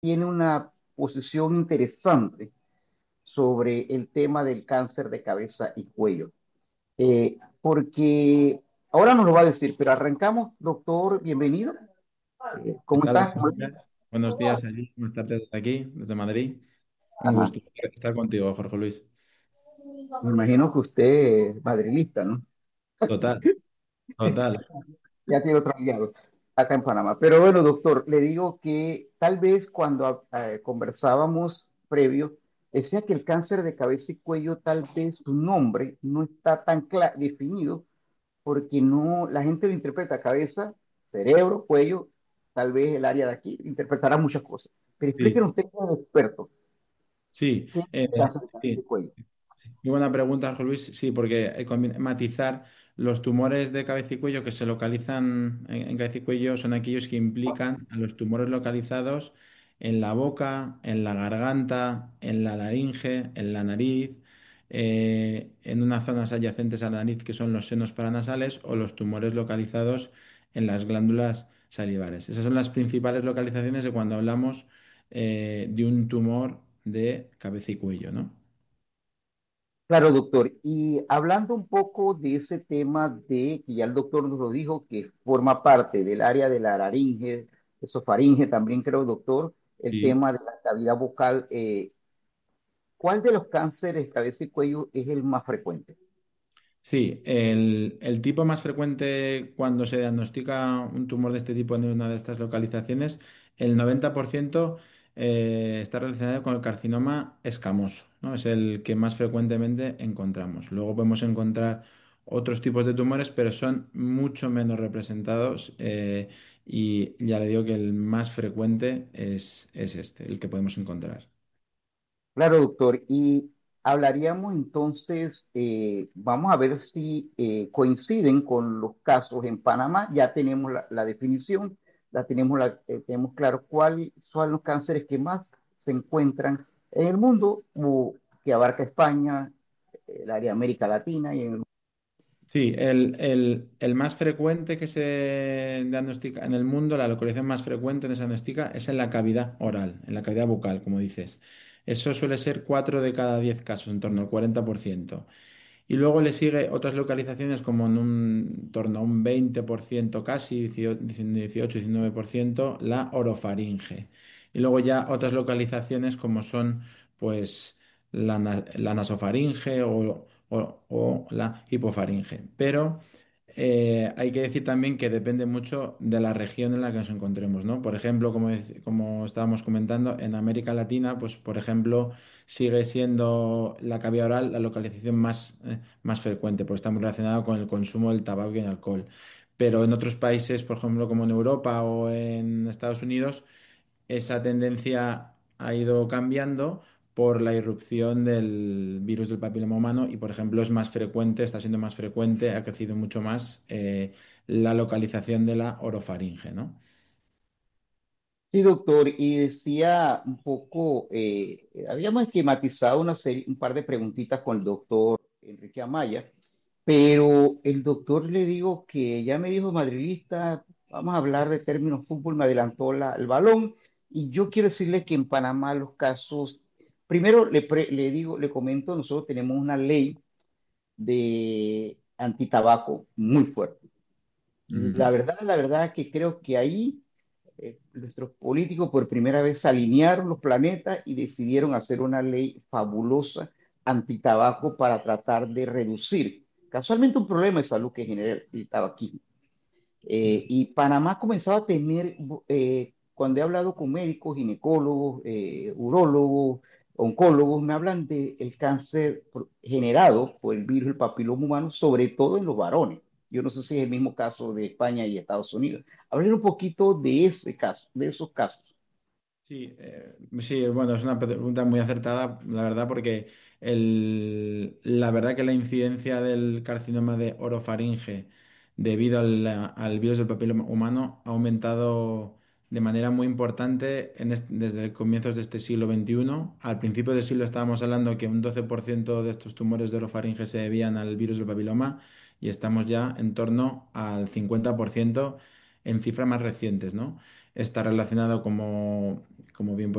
tiene una posición interesante sobre el tema del cáncer de cabeza y cuello. Porque ahora nos lo va a decir, pero arrancamos, doctor, bienvenido. ¿Qué ¿Cómo tal? estás? Buenos días. Buenos días allí, buenas tardes desde aquí, desde Madrid. Un Ajá. gusto estar contigo, Jorge Luis. Me imagino que usted es madrilista, ¿no? Total, total. Ya tiene otro aliado acá en Panamá. Pero bueno, doctor, le digo que tal vez cuando conversábamos previo, decía que el cáncer de cabeza y cuello, tal vez su nombre no está tan definido porque no, la gente lo interpreta cabeza, cerebro, cuello, tal vez el área de aquí, interpretará muchas cosas. Pero Sí, explíquenos usted que es experto, sí, ¿qué es el cáncer de cabeza y sí. cuello? Muy buena pregunta, Jorge Luis. Sí, porque conviene matizar los tumores de cabeza y cuello que se localizan en cabeza y cuello son aquellos que implican a los tumores localizados en la boca, en la garganta, en la laringe, en la nariz, en unas zonas adyacentes a la nariz que son los senos paranasales o los tumores localizados en las glándulas salivares. Esas son las principales localizaciones de cuando hablamos de un tumor de cabeza y cuello, ¿no? Claro, doctor. Y hablando un poco de ese tema de, que ya el doctor nos lo dijo, que forma parte del área de la laringe, esofaringe, también creo, doctor, el Sí. tema de la cavidad vocal, ¿cuál de los cánceres de cabeza y cuello es el más frecuente? Sí, el tipo más frecuente cuando se diagnostica un tumor de este tipo en una de estas localizaciones, el 90% está relacionado con el carcinoma escamoso, ¿no? Es el que más frecuentemente encontramos. Luego podemos encontrar otros tipos de tumores, pero son mucho menos representados y ya le digo que el más frecuente es este, el que podemos encontrar. Claro, doctor. Y hablaríamos entonces, vamos a ver si coinciden con los casos en Panamá. Ya tenemos la definición, tenemos claro cuáles son los cánceres que más se encuentran en el mundo, o que abarca España, el área de América Latina y en el... Sí, el más frecuente que se diagnostica en el mundo, la localización más frecuente que se diagnostica es en la cavidad oral, en la cavidad bucal, como dices. Eso suele ser 4 de cada 10 casos, en torno al 40%. Y luego le sigue otras localizaciones como en un torno a un 20% casi, 18-19%, la orofaringe. Y luego ya otras localizaciones como son pues la nasofaringe o la hipofaringe. Pero hay que decir también que depende mucho de la región en la que nos encontremos, ¿no? Por ejemplo, como estábamos comentando, en América Latina, pues por ejemplo, sigue siendo la cavidad oral la localización más frecuente, porque está muy relacionado con el consumo del tabaco y el alcohol. Pero en otros países, por ejemplo, como en Europa o en Estados Unidos, esa tendencia ha ido cambiando por la irrupción del virus del papiloma humano y, por ejemplo, es más frecuente, está siendo más frecuente, ha crecido mucho más la localización de la orofaringe, ¿no? Sí, doctor, y decía un poco, habíamos esquematizado una serie, un par de preguntitas con el doctor Enrique Amaya, pero el doctor le digo que ya me dijo madridista, vamos a hablar de términos fútbol, me adelantó el balón, y yo quiero decirle que en Panamá los casos, primero le digo, le comento, nosotros tenemos una ley de antitabaco muy fuerte. Ujú. La verdad es que creo que ahí nuestros políticos por primera vez alinearon los planetas y decidieron hacer una ley fabulosa antitabaco para tratar de reducir casualmente un problema de salud que genera el tabaquismo. Y Panamá comenzaba a tener, cuando he hablado con médicos, ginecólogos, urólogos, oncólogos, me hablan del cáncer generado por el virus del papiloma humano, sobre todo en los varones. Yo no sé si es el mismo caso de España y Estados Unidos. Hablar un poquito de ese caso, de esos casos. Sí, sí, bueno, es una pregunta muy acertada, la verdad, porque la verdad que la incidencia del carcinoma de orofaringe debido al virus del papiloma humano ha aumentado de manera muy importante desde el comienzos de este siglo XXI. Al principio del siglo estábamos hablando que un 12% de estos tumores de orofaringe se debían al virus del papiloma y estamos ya en torno al 50% en cifras más recientes, ¿no? está relacionado como bien